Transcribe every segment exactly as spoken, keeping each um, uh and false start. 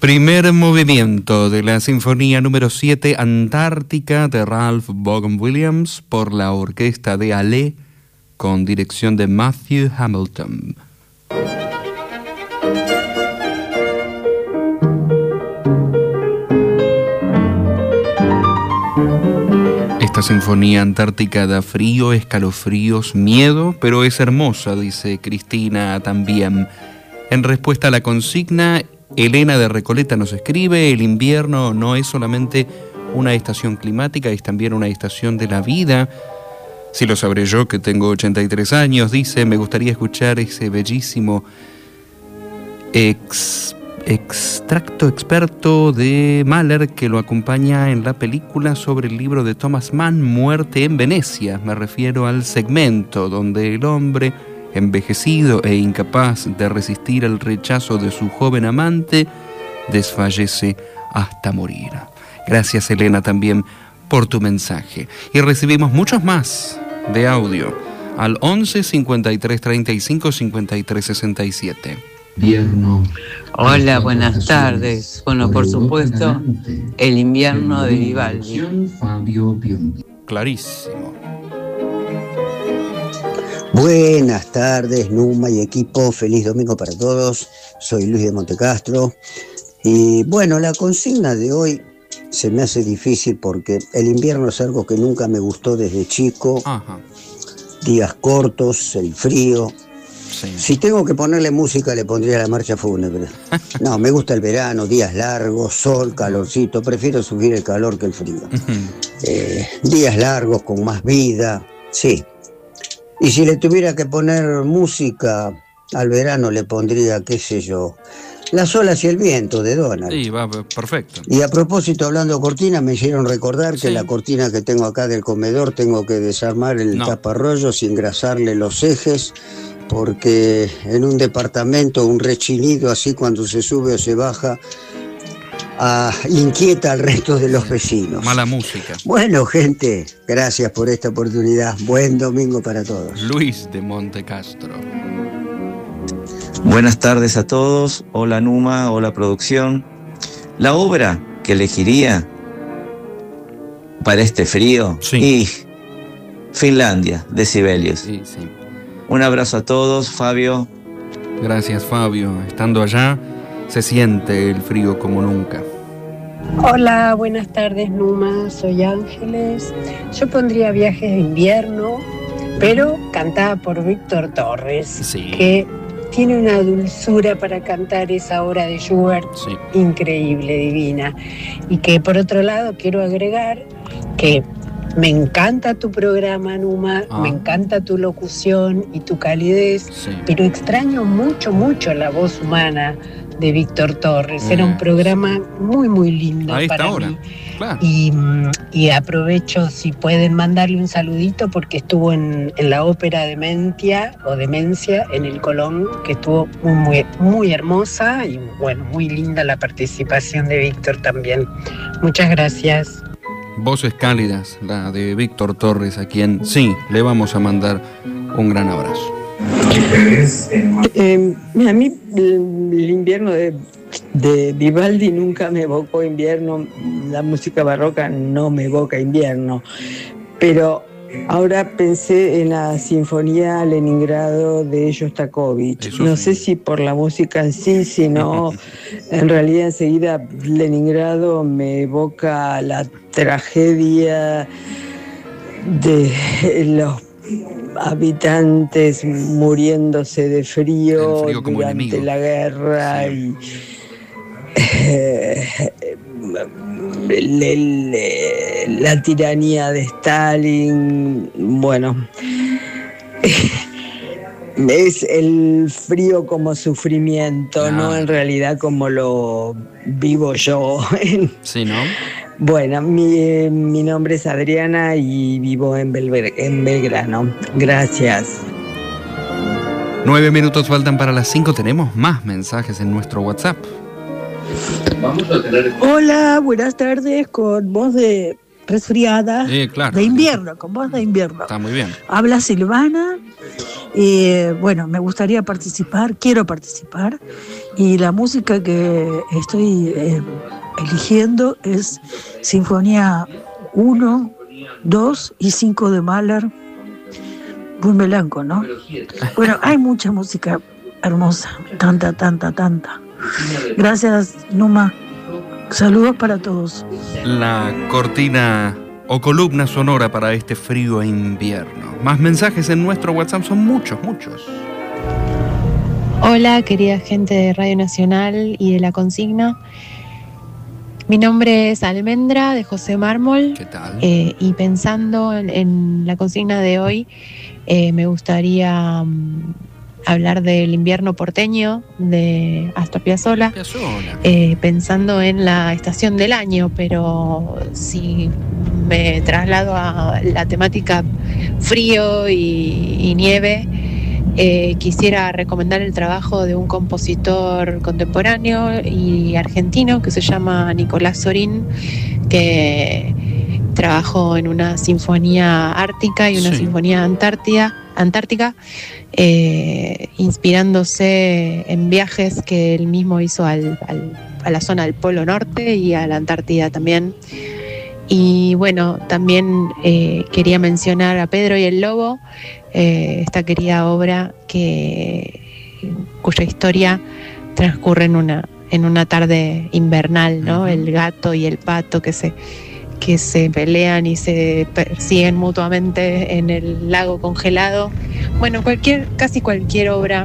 Primer movimiento de la Sinfonía número siete, Antártica, de Ralph Vaughan Williams, por la orquesta de Halle, con dirección de Matthew Hamilton. Esta sinfonía antártica da frío, escalofríos, miedo, pero es hermosa, dice Cristina también. En respuesta a la consigna, Elena de Recoleta nos escribe: el invierno no es solamente una estación climática, es también una estación de la vida. Si lo sabré yo, que tengo ochenta y tres años, dice, me gustaría escuchar ese bellísimo ex... extracto experto de Mahler que lo acompaña en la película sobre el libro de Thomas Mann, Muerte en Venecia. Me refiero al segmento donde el hombre, envejecido e incapaz de resistir el rechazo de su joven amante, desfallece hasta morir. Gracias, Elena, también por tu mensaje. Y recibimos muchos más de audio al once cincuenta y tres treinta y cinco cincuenta y tres sesenta y siete. Invierno. Hola, buenas tardes. Bueno, por supuesto, el invierno de Vivaldi. Clarísimo. Buenas tardes, Numa y equipo. Feliz domingo para todos. Soy Luis de Montecastro. Y bueno, la consigna de hoy se me hace difícil porque el invierno es algo que nunca me gustó desde chico. Ajá. Días cortos, el frío. Sí. Si tengo que ponerle música, le pondría la marcha fúnebre. No, me gusta el verano, días largos, sol, calorcito. Prefiero subir el calor que el frío. eh, días largos, con más vida, sí. Y si le tuviera que poner música al verano, le pondría, qué sé yo, Las olas y el viento, de Donald. Sí, va, perfecto. Y a propósito, hablando de cortinas, me hicieron recordar que sí. la cortina que tengo acá del comedor, tengo que desarmar el no. taparrollos y engrasarle los ejes, porque en un departamento un rechinido así cuando se sube o se baja ah, inquieta al resto de los vecinos. Mala música. Bueno, gente, gracias por esta oportunidad. Buen domingo para todos. Luis de Montecastro. Buenas tardes a todos. Hola Numa, hola producción. La obra que elegiría para este frío sí. y Finlandia, de Sibelius. Sí, sí. Un abrazo a todos, Fabio. Gracias, Fabio. Estando allá, se siente el frío como nunca. Hola, buenas tardes, Numa. Soy Ángeles. Yo pondría Viajes de invierno, pero cantada por Víctor Torres, sí. que tiene una dulzura para cantar esa obra de Schubert sí. increíble, divina. Y que, por otro lado, quiero agregar que me encanta tu programa, Numa, ah. me encanta tu locución y tu calidez, sí. pero extraño mucho, mucho la voz humana de Víctor Torres. Era un programa muy, muy lindo a para hora. mí. Claro. Y, y aprovecho si pueden mandarle un saludito porque estuvo en, en la ópera Dementia o Demencia en el Colón, que estuvo muy, muy, muy hermosa y bueno, muy linda la participación de Víctor también. Muchas gracias. Voces cálidas, la de Víctor Torres, a quien sí, le vamos a mandar un gran abrazo. Eh, a mí el invierno de, de Vivaldi nunca me evocó invierno, la música barroca no me evoca invierno, pero ahora pensé en la Sinfonía Leningrado de Shostakovich. Eso no sí. sé si por la música en sí, sino en realidad enseguida Leningrado me evoca la tragedia de los habitantes muriéndose de frío, frío como durante enemigo. la guerra sí. y eh, le, le, la tiranía de Stalin. Bueno, es el frío como sufrimiento, ah. no en realidad como lo vivo yo. Sí, ¿no? Bueno, mi, mi nombre es Adriana y vivo en, Belver, en Belgrano. Gracias. Nueve minutos faltan para las cinco. Tenemos más mensajes en nuestro WhatsApp. Vamos a tener... Hola, buenas tardes, con voz de resfriada. Sí, claro. De invierno, con voz de invierno. Está muy bien. Habla Silvana Y eh, bueno, me gustaría participar, quiero participar, y la música que estoy eh, eligiendo es Sinfonía uno, dos y cinco de Mahler. Muy melanco, ¿no? Bueno, hay mucha música hermosa, tanta, tanta, tanta. Gracias, Numa. Saludos para todos. La cortina o columna sonora para este frío invierno. Más mensajes en nuestro WhatsApp, son muchos, muchos. Hola, querida gente de Radio Nacional y de La Consigna. Mi nombre es Almendra, de José Mármol. ¿Qué tal? Eh, y pensando en, en la consigna de hoy, eh, me gustaría um, hablar del invierno porteño de Astor Piazzolla, Piazzolla. Eh, pensando en la estación del año, pero si me traslado a la temática frío y, y nieve, Eh, quisiera recomendar el trabajo de un compositor contemporáneo y argentino que se llama Nicolás Sorín, que trabajó en una sinfonía ártica y una sí. sinfonía antártida, antártica, eh, inspirándose en viajes que él mismo hizo al, al, a la zona del Polo Norte y a la Antártida también. Y bueno, también eh, quería mencionar a Pedro y el Lobo, eh, esta querida obra que, cuya historia transcurre en una, en una tarde invernal, ¿no? Uh-huh. El gato y el pato que se, que se pelean y se persiguen mutuamente en el lago congelado. Bueno, cualquier, casi cualquier obra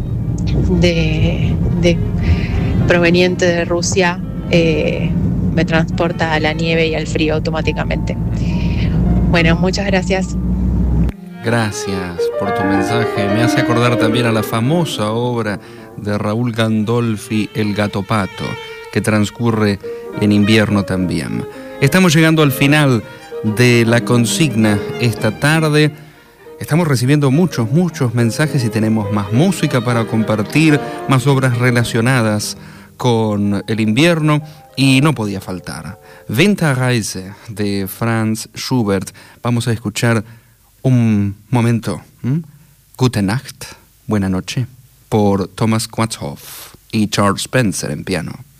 de, de proveniente de Rusia eh, me transporta a la nieve y al frío automáticamente. Bueno, muchas gracias. Gracias por tu mensaje. Me hace acordar también a la famosa obra de Raúl Gandolfi, El Gato Pato, que transcurre en invierno también. Estamos llegando al final de la consigna esta tarde. Estamos recibiendo muchos, muchos mensajes y tenemos más música para compartir, más obras relacionadas con el invierno, y no podía faltar Winterreise de Franz Schubert. Vamos a escuchar un momento. ¿Mm? Gute Nacht, buena noche, por Thomas Quathoff y Charles Spencer en piano.